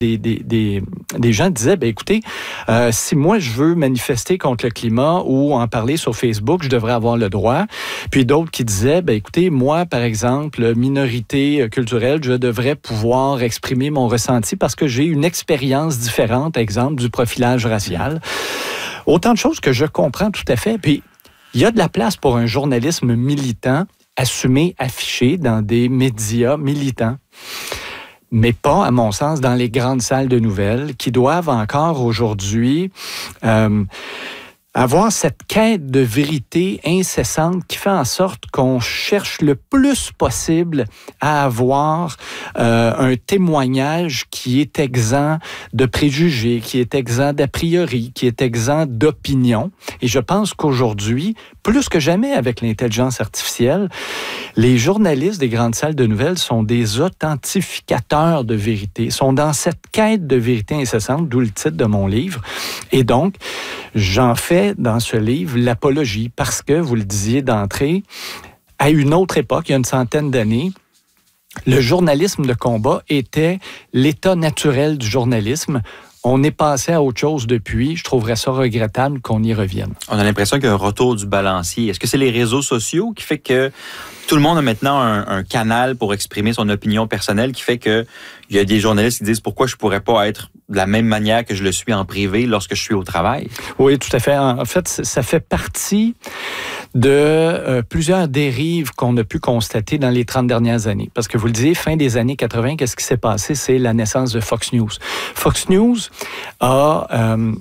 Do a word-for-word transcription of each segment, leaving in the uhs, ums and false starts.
Des, des, des, des gens disaient, ben écoutez, euh, si moi je veux manifester contre le climat ou en parler sur Facebook, je devrais avoir le droit. Puis d'autres qui disaient, ben écoutez, moi par exemple, minorité culturelle, je devrais pouvoir exprimer mon ressenti parce que j'ai une expérience différente, exemple du profilage racial. Autant de choses que je comprends tout à fait. Puis il y a de la place pour un journalisme militant, assumé, affiché dans des médias militants. Mais pas, à mon sens, dans les grandes salles de nouvelles qui doivent encore aujourd'hui euh, avoir cette quête de vérité incessante qui fait en sorte qu'on cherche le plus possible à avoir euh, un témoignage qui est exempt de préjugés, qui est exempt d'a priori, qui est exempt d'opinion. Et je pense qu'aujourd'hui, plus que jamais avec l'intelligence artificielle, les journalistes des grandes salles de nouvelles sont des authentificateurs de vérité, sont dans cette quête de vérité incessante, d'où le titre de mon livre. Et donc, j'en fais dans ce livre l'apologie parce que, vous le disiez d'entrée, à une autre époque, il y a une centaine d'années, le journalisme de combat était l'état naturel du journalisme. On est passé à autre chose depuis. Je trouverais ça regrettable qu'on y revienne. On a l'impression qu'il y a un retour du balancier. Est-ce que c'est les réseaux sociaux qui fait que tout le monde a maintenant un, un canal pour exprimer son opinion personnelle qui fait que il y a des journalistes qui disent pourquoi je pourrais pas être de la même manière que je le suis en privé lorsque je suis au travail? Oui, tout à fait. En fait, ça fait partie de euh, plusieurs dérives qu'on a pu constater dans les trente dernières années. Parce que vous le disiez, fin des années quatre-vingt, qu'est-ce qui s'est passé? C'est la naissance de Fox News. Fox News a... Euh,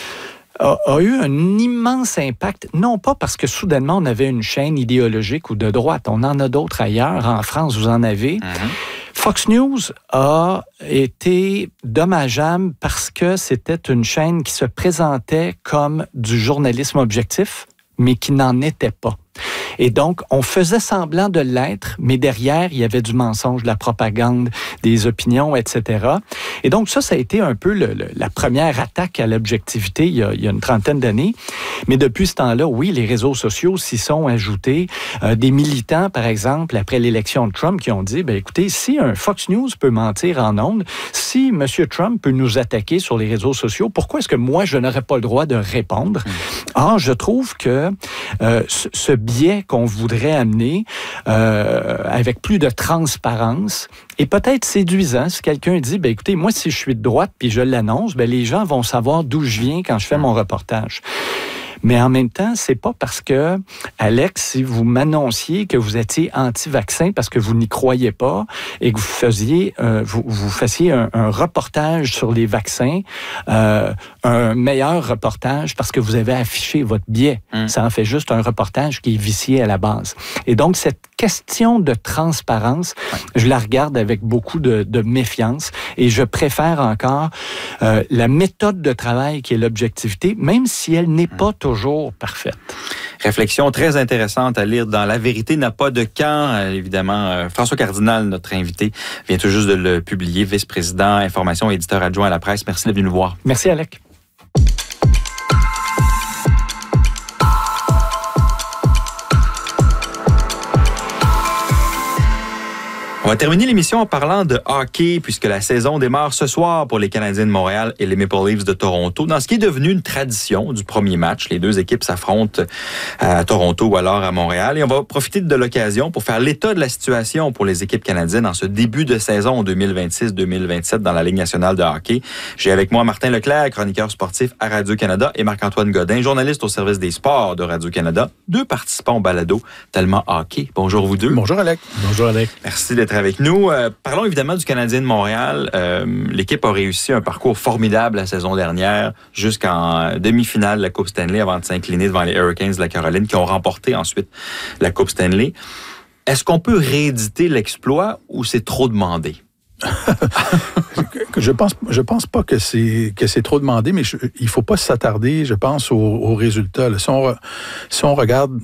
A, a eu un immense impact, non pas parce que soudainement on avait une chaîne idéologique ou de droite, on en a d'autres ailleurs, en France vous en avez. Mm-hmm. Fox News a été dommageable parce que c'était une chaîne qui se présentait comme du journalisme objectif, mais qui n'en était pas. Et donc, on faisait semblant de l'être, mais derrière, il y avait du mensonge, de la propagande, des opinions, et cetera. Et donc, ça, ça a été un peu le, le, la première attaque à l'objectivité il y a, il y a une trentaine d'années. Mais depuis ce temps-là, oui, les réseaux sociaux s'y sont ajoutés. Euh, des militants, par exemple, après l'élection de Trump, qui ont dit, ben écoutez, si un Fox News peut mentir en ondes, si M. Trump peut nous attaquer sur les réseaux sociaux, pourquoi est-ce que moi, je n'aurais pas le droit de répondre? Or, je trouve que euh, ce, ce biais qu'on voudrait amener euh, avec plus de transparence et peut-être séduisant. Si quelqu'un dit, ben écoutez, moi, si je suis de droite puis je l'annonce, ben les gens vont savoir d'où je viens quand je fais mon reportage. Mais en même temps, c'est pas parce que, Alex, si vous m'annonciez que vous étiez anti-vaccin parce que vous n'y croyez pas et que vous faisiez, euh, vous, vous fassiez un, un reportage sur les vaccins, euh, un meilleur reportage parce que vous avez affiché votre biais. Mmh. Ça en fait juste un reportage qui est vicié à la base. Et donc, cette question de transparence, je la regarde avec beaucoup de, de méfiance et je préfère encore euh, la méthode de travail qui est l'objectivité, même si elle n'est pas toujours parfaite. Réflexion très intéressante à lire dans La vérité n'a pas de camp. Euh, évidemment, euh, François Cardinal, notre invité, vient tout juste de le publier, vice-président, information, éditeur adjoint à la presse. Merci d'être venu nous voir. Merci, Alec. On va terminer l'émission en parlant de hockey, puisque la saison démarre ce soir pour les Canadiens de Montréal et les Maple Leafs de Toronto. Dans ce qui est devenu une tradition du premier match, les deux équipes s'affrontent à Toronto ou alors à Montréal. Et on va profiter de l'occasion pour faire l'état de la situation pour les équipes canadiennes en ce début de saison deux mille vingt-six deux mille vingt-sept dans la Ligue nationale de hockey. J'ai avec moi Martin Leclerc, chroniqueur sportif à Radio-Canada, et Marc-Antoine Godin, journaliste au service des sports de Radio-Canada. Deux participants au balado Tellement hockey. Bonjour vous deux. Bonjour Alec. Bonjour Alec. Merci d'être avec nous. Euh, parlons évidemment du Canadien de Montréal. Euh, l'équipe a réussi un parcours formidable la saison dernière jusqu'en demi-finale de la Coupe Stanley avant de s'incliner devant les Hurricanes de la Caroline qui ont remporté ensuite la Coupe Stanley. Est-ce qu'on peut rééditer l'exploit ou c'est trop demandé? je pense je pense pas que c'est que c'est trop demandé, mais je, il faut pas s'attarder, je pense, aux, aux résultats. Là, si, on, si on regarde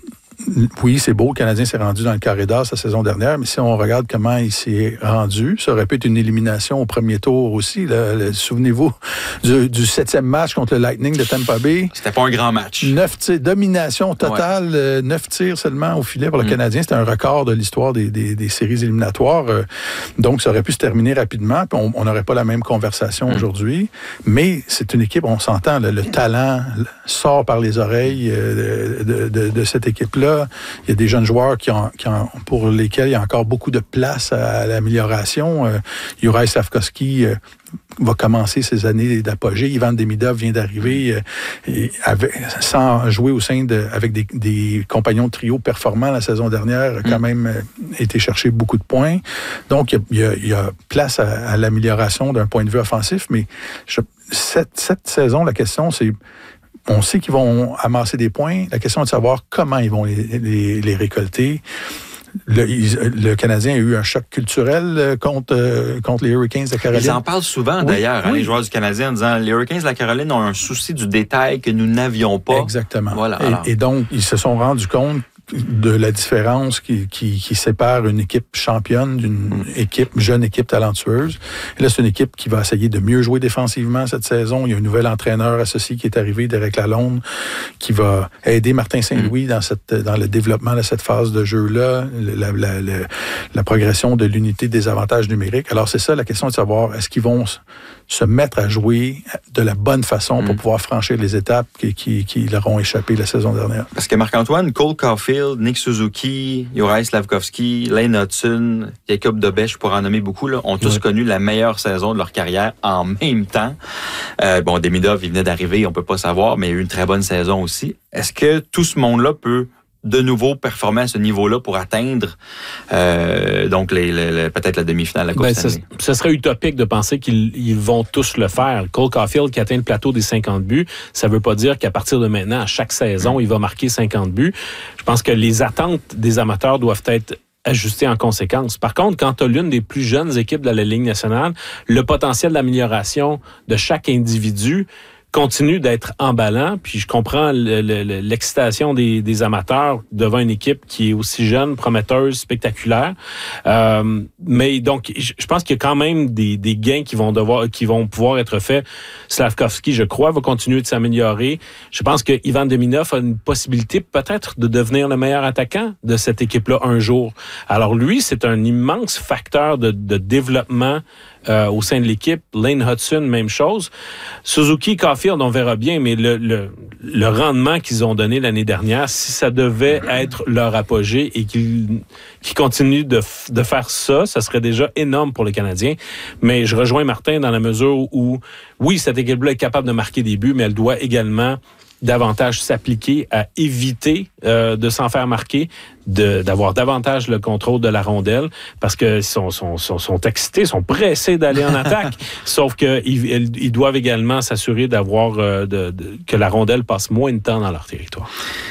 oui, c'est beau, le Canadien s'est rendu dans le carré d'as sa saison dernière, mais si on regarde comment il s'est rendu, ça aurait pu être une élimination au premier tour aussi. Là. Le, souvenez-vous du, du septième match contre le Lightning de Tampa Bay. C'était pas un grand match. Neuf tirs, domination totale, ouais. euh, neuf tirs seulement au filet pour le mm. Canadien. C'était un record de l'histoire des, des, des séries éliminatoires. Euh, donc, ça aurait pu se terminer rapidement, puis on n'aurait pas la même conversation mm. aujourd'hui. Mais c'est une équipe, on s'entend, le, le talent sort par les oreilles euh, de, de, de cette équipe-là. Il y a des jeunes joueurs qui ont, qui ont, pour lesquels il y a encore beaucoup de place à, à l'amélioration. Euh, Juraj Slafkovský euh, va commencer ses années d'apogée. Ivan Demidov vient d'arriver euh, et avec, sans jouer au sein de, avec des, des compagnons de trio performants la saison dernière, a quand même euh, été chercher beaucoup de points. Donc, il y a, il y a place à, à l'amélioration d'un point de vue offensif, mais je, cette, cette saison, la question, c'est on sait qu'ils vont amasser des points. La question est de savoir comment ils vont les, les, les récolter. Le, le Canadien a eu un choc culturel contre, contre les Hurricanes de Caroline. Ils en parlent souvent, oui, d'ailleurs, oui. hein, les joueurs du Canadien, en disant les Hurricanes de la Caroline ont un souci du détail que nous n'avions pas. Exactement. Voilà, et, et donc, ils se sont rendus compte de la différence qui, qui, qui sépare une équipe championne d'une mm. équipe, jeune équipe talentueuse. Et là, c'est une équipe qui va essayer de mieux jouer défensivement cette saison. Il y a un nouvel entraîneur associé qui est arrivé, Derek Lalonde, qui va aider Martin Saint-Louis mm. dans, cette, dans le développement de cette phase de jeu-là, la, la, la, la progression de l'unité des avantages numériques. Alors, c'est ça la question de savoir, est-ce qu'ils vont se mettre à jouer de la bonne façon pour mm. pouvoir franchir les étapes qui, qui, qui leur ont échappé la saison dernière. Parce que Marc-Antoine, Cole Caulfield, Nick Suzuki, Juraj Slafkovský, Lane Hudson, Jacob Dobeš, pour en nommer beaucoup, là, ont tous oui. connu la meilleure saison de leur carrière en même temps. Euh, bon, Demidov, il venait d'arriver, on peut pas savoir, mais il a eu une très bonne saison aussi. Est-ce que tout ce monde-là peut de nouveau performer à ce niveau-là pour atteindre euh, donc les, les, les, peut-être la demi-finale de la Coupe ben, Stanley? Ce serait utopique de penser qu'ils ils vont tous le faire. Cole Caulfield qui atteint le plateau des cinquante buts, ça ne veut pas dire qu'à partir de maintenant, à chaque saison, mmh. il va marquer cinquante buts. Je pense que les attentes des amateurs doivent être ajustées en conséquence. Par contre, quand tu as l'une des plus jeunes équipes de la Ligue nationale, le potentiel d'amélioration de chaque individu continue d'être emballant, puis je comprends le, le, l'excitation des, des amateurs devant une équipe qui est aussi jeune, prometteuse, spectaculaire. Euh, mais donc, je, je pense qu'il y a quand même des, des gains qui vont devoir, qui vont pouvoir être faits. Slafkovský, je crois, va continuer de s'améliorer. Je pense que Ivan Demidov a une possibilité peut-être de devenir le meilleur attaquant de cette équipe-là un jour. Alors lui, c'est un immense facteur de, de développement Euh, au sein de l'équipe. Lane Hudson, même chose. Suzuki, Caulfield, on verra bien, mais le, le, le rendement qu'ils ont donné l'année dernière, si ça devait être leur apogée et qu'ils, qu'ils continuent de, de faire ça, ça serait déjà énorme pour les Canadiens. Mais je rejoins Martin dans la mesure où, oui, cette équipe-là est capable de marquer des buts, mais elle doit également davantage s'appliquer à éviter euh, de s'en faire marquer, de, d'avoir davantage le contrôle de la rondelle, parce que sont, sont, sont, sont excités, sont pressés d'aller en attaque. Sauf que ils, ils doivent également s'assurer d'avoir euh, de, de, que la rondelle passe moins de temps dans leur territoire.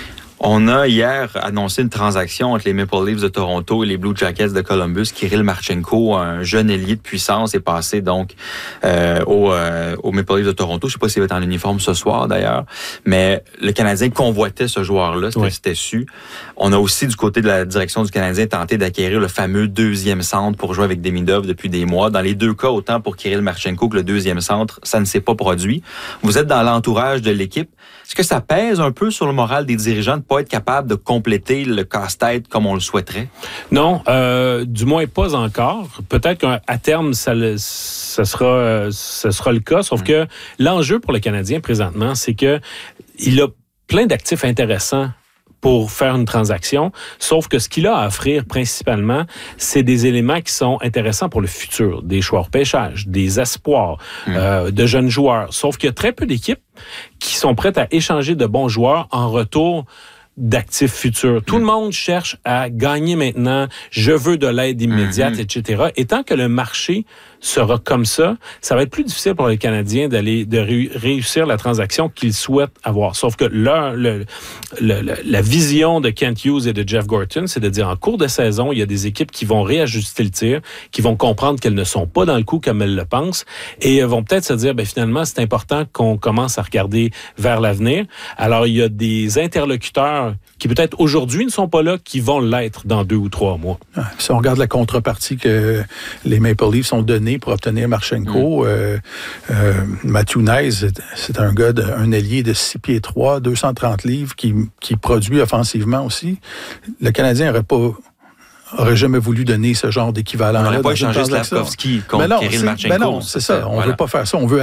On a hier annoncé une transaction entre les Maple Leafs de Toronto et les Blue Jackets de Columbus. Kirill Marchenko, un jeune ailier de puissance, est passé donc euh, au, euh, au Maple Leafs de Toronto. Je ne sais pas s'il va être en uniforme ce soir d'ailleurs, mais le Canadien convoitait ce joueur-là, c'était, oui. c'était su. On a aussi du côté de la direction du Canadien tenté d'acquérir le fameux deuxième centre pour jouer avec Demidov depuis des mois. Dans les deux cas, autant pour Kirill Marchenko que le deuxième centre, ça ne s'est pas produit. Vous êtes dans l'entourage de l'équipe. Est-ce que ça pèse un peu sur le moral des dirigeants de pas être capable de compléter le casse-tête comme on le souhaiterait? Non, euh, du moins pas encore. Peut-être qu'à terme, ça, le, ça, sera, ça sera le cas. Sauf mmh. que l'enjeu pour le Canadien présentement, c'est que il a plein d'actifs intéressants pour faire une transaction, sauf que ce qu'il a à offrir principalement, c'est des éléments qui sont intéressants pour le futur, des choix au pêchage, des espoirs, mmh. euh, de jeunes joueurs. Sauf qu'il y a très peu d'équipes qui sont prêtes à échanger de bons joueurs en retour d'actifs futurs. Tout mmh. le monde cherche à gagner maintenant, je veux de l'aide immédiate, mmh. et cetera. Et tant que le marché sera comme ça, ça va être plus difficile pour les Canadiens d'aller de ré- réussir la transaction qu'ils souhaitent avoir. Sauf que leur, le, le, le, la vision de Kent Hughes et de Jeff Gorton, c'est de dire en cours de saison, il y a des équipes qui vont réajuster le tir, qui vont comprendre qu'elles ne sont pas dans le coup comme elles le pensent, et vont peut-être se dire, ben finalement, c'est important qu'on commence à regarder vers l'avenir. Alors, il y a des interlocuteurs joueurs qui peut-être aujourd'hui ne sont pas là, qui vont l'être dans deux ou trois mois. Ouais, si on regarde la contrepartie que les Maple Leafs ont donnée pour obtenir Marchenko, mm. euh, euh, Matthew Knies, c'est un gars, de, un ailier de six pieds trois, deux cent trente livres, qui, qui produit offensivement aussi. Le Canadien n'aurait pas... aurait jamais voulu donner ce genre d'équivalent-là. On n'aurait pas échangé Slavkovski contre Kirill Marchenko. Mais non, c'est ça. On ne veut pas faire ça. On veut